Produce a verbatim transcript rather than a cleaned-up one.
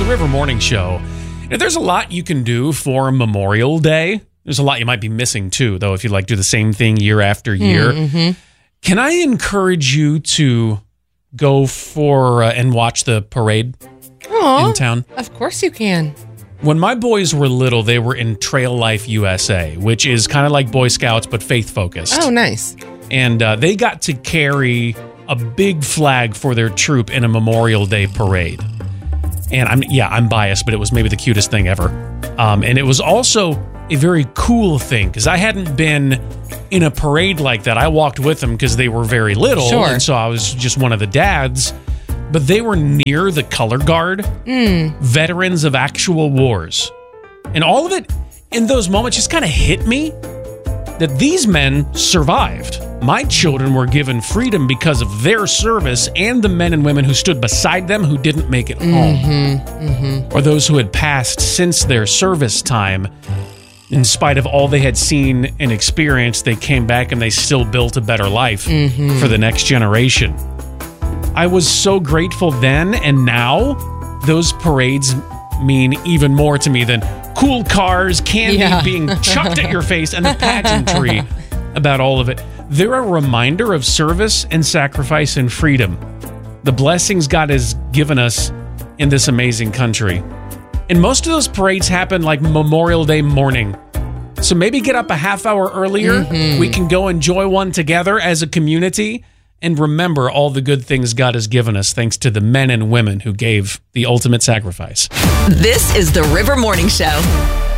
the River Morning Show. Now, there's a lot you can do for Memorial Day. There's a lot you might be missing too, though, if you like do the same thing year after year. Mm-hmm. Can I encourage you to go for uh, and watch the parade Aww, in town? Of course you can. When my boys were little, they were in Trail Life U S A, which is kind of like Boy Scouts, but faith-focused. Oh, nice. And uh, they got to carry a big flag for their troop in a Memorial Day parade. And I'm yeah, I'm biased, but it was maybe the cutest thing ever. Um, and it was also a very cool thing because I hadn't been in a parade like that. I walked with them because they were very little, Sure. and so I was just one of the dads. But they were near the color guard, Mm. veterans of actual wars. And all of it in those moments just kind of hit me that these men survived. My children were given freedom because of their service and the men and women who stood beside them who didn't make it home. Mm-hmm, mm-hmm. Or those who had passed since their service time. In spite of all they had seen and experienced, they came back and they still built a better life Mm-hmm. for the next generation. I was so grateful then, and now those parades mean even more to me than cool cars, candy Yeah. being chucked at your face, and the pageantry about all of it. They're a reminder of service and sacrifice and freedom, the blessings God has given us in this amazing country. And most of those parades happen like Memorial Day morning. So maybe get up a half hour earlier. Mm-hmm. We can go enjoy one together as a community and remember all the good things God has given us thanks to the men and women who gave the ultimate sacrifice. This is the River Morning Show.